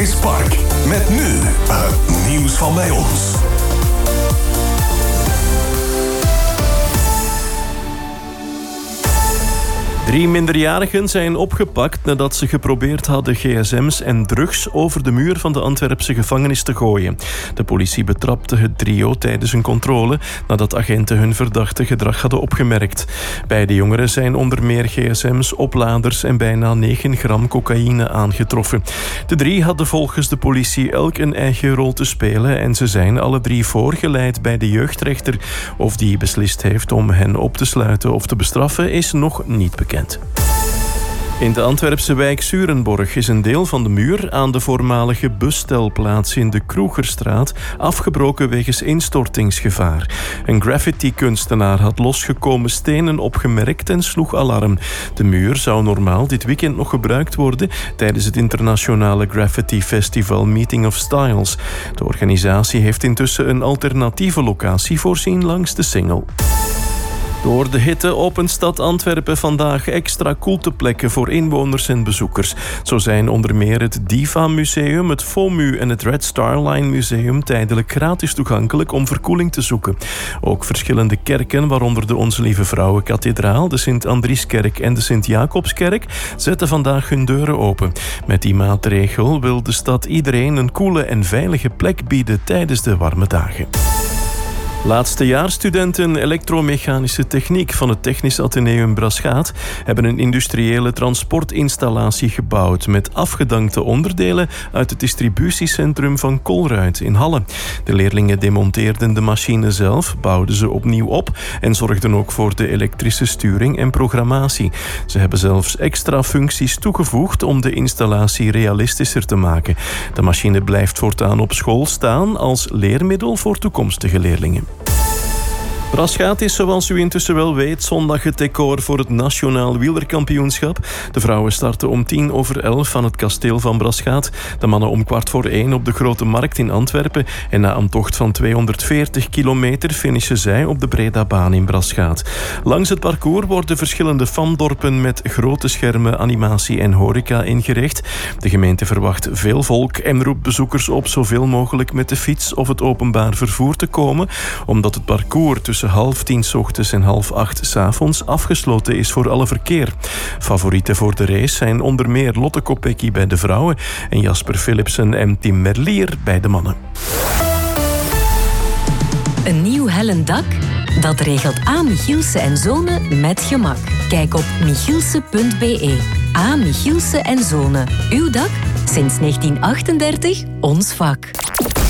is Park. Met nu het nieuws van bij ons. 3 minderjarigen zijn opgepakt nadat ze geprobeerd hadden gsm's en drugs over de muur van de Antwerpse gevangenis te gooien. De politie betrapte het trio tijdens een controle nadat agenten hun verdachte gedrag hadden opgemerkt. Bij de jongeren zijn onder meer gsm's, opladers en bijna 9 gram cocaïne aangetroffen. De 3 hadden volgens de politie elk een eigen rol te spelen en ze zijn alle 3 voorgeleid bij de jeugdrechter. Of die beslist heeft om hen op te sluiten of te bestraffen is nog niet bekend. In de Antwerpse wijk Surenborg is een deel van de muur aan de voormalige busstelplaats in de Kroegerstraat afgebroken wegens instortingsgevaar. Een graffiti-kunstenaar had losgekomen stenen opgemerkt en sloeg alarm. De muur zou normaal dit weekend nog gebruikt worden tijdens het internationale graffiti-festival Meeting of Styles. De organisatie heeft intussen een alternatieve locatie voorzien langs de Singel. Door de hitte opent stad Antwerpen vandaag extra koelteplekken voor inwoners en bezoekers. Zo zijn onder meer het Diva Museum, het FOMU en het Red Star Line Museum tijdelijk gratis toegankelijk om verkoeling te zoeken. Ook verschillende kerken, waaronder de Onze Lieve Vrouwenkathedraal, de Sint-Andrieskerk en de Sint-Jacobskerk, zetten vandaag hun deuren open. Met die maatregel wil de stad iedereen een koele en veilige plek bieden tijdens de warme dagen. Laatstejaarsstudenten elektromechanische techniek van het Technisch Atheneum Braschaat hebben een industriële transportinstallatie gebouwd met afgedankte onderdelen uit het distributiecentrum van Colruyt in Halle. De leerlingen demonteerden de machine zelf, bouwden ze opnieuw op en zorgden ook voor de elektrische sturing en programmatie. Ze hebben zelfs extra functies toegevoegd om de installatie realistischer te maken. De machine blijft voortaan op school staan als leermiddel voor toekomstige leerlingen. Braschaat is, zoals u intussen wel weet, zondag het decor voor het Nationaal Wielerkampioenschap. De vrouwen starten om 11:10 van het kasteel van Braschaat. De mannen om 1:15 op de Grote Markt in Antwerpen. En na een tocht van 240 kilometer finishen zij op de Bredabaan in Braschaat. Langs het parcours worden verschillende fandorpen met grote schermen, animatie en horeca ingericht. De gemeente verwacht veel volk en roept bezoekers op zoveel mogelijk met de fiets of het openbaar vervoer te komen, omdat het parcours tussen 7:30 's ochtends en 7:30 's avonds afgesloten is voor alle verkeer. Favorieten voor de race zijn onder meer Lotte Kopecky bij de vrouwen en Jasper Philipsen en Tim Merlier bij de mannen. Een nieuw hellend dak? Dat regelt A. Michielsen en Zonen met gemak. Kijk op michielsen.be. A. Michielsen en Zonen. Uw dak? Sinds 1938 ons vak.